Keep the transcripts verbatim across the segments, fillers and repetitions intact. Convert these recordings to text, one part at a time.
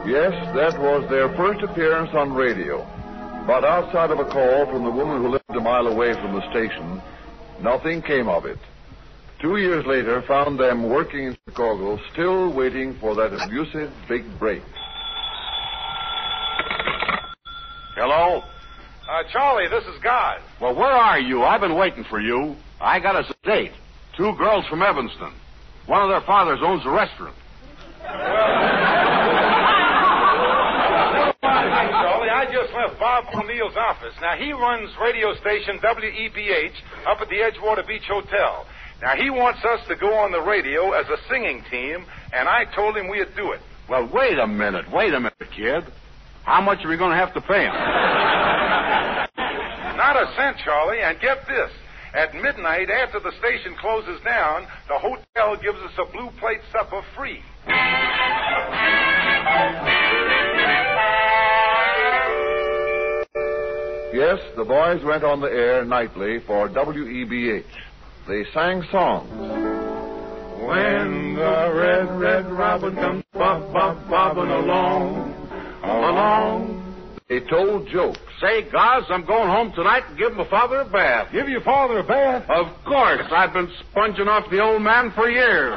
Yes, that was their first appearance on radio. But outside of a call from the woman who lived a mile away from the station, nothing came of it. Two years later found them working in Chicago, still waiting for that elusive big break. Hello? Uh, Charlie, this is God. Well, where are you? I've been waiting for you. I got us a date. Two girls from Evanston. One of their fathers owns a restaurant. Charlie, I just left Bob O'Neill's office. Now, he runs radio station W E B H up at the Edgewater Beach Hotel. Now, he wants us to go on the radio as a singing team, and I told him we'd do it. Well, wait a minute. Wait a minute, kid. How much are we going to have to pay him? Not a cent, Charlie, and get this. At midnight, after the station closes down, the hotel gives us a blue plate supper free. Yes, the boys went on the air nightly for W E B H. They sang songs. When the red, red robin comes bob, bob, bobbing along, along. They told jokes. Say, Gaz, I'm going home tonight and give my father a bath. Give your father a bath? Of course. I've been sponging off the old man for years.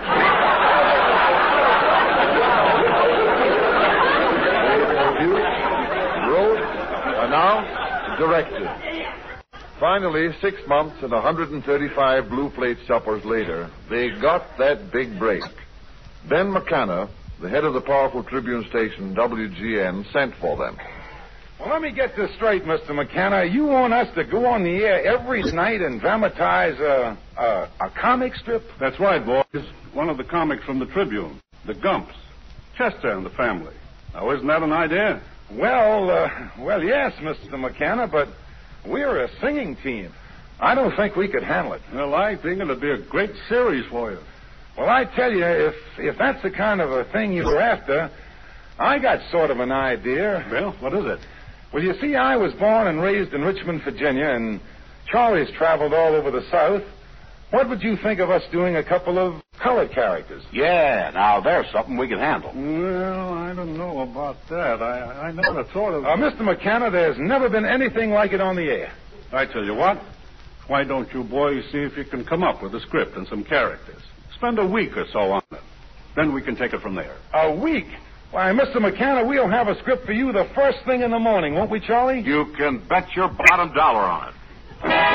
Wrote, announced, directed. Finally, six months and one hundred thirty-five blue plate suppers later, they got that big break. Ben McKenna, the head of the powerful Tribune station W G N, sent for them. Well, let me get this straight, Mister McKenna. You want us to go on the air every night and dramatize a, a, a comic strip? That's right, boys. One of the comics from the Tribune. The Gumps. Chester and the family. Now, isn't that an idea? Well, uh, well, yes, Mister McKenna, but we're a singing team. I don't think we could handle it. Well, I think it'd be a great series for you. Well, I tell you, if if that's the kind of a thing you're after, I got sort of an idea. Well, what is it? Well, you see, I was born and raised in Richmond, Virginia, and Charlie's traveled all over the South. What would you think of us doing a couple of colored characters? Yeah, now there's something we can handle. Well, I don't know about that. I, I never thought of... Uh, Mister McKenna, there's never been anything like it on the air. I tell you what. Why don't you boys see if you can come up with a script and some characters? Spend a week or so on it. Then we can take it from there. A week? Why, Mister McKenna, we'll have a script for you the first thing in the morning, won't we, Charlie? You can bet your bottom dollar on it.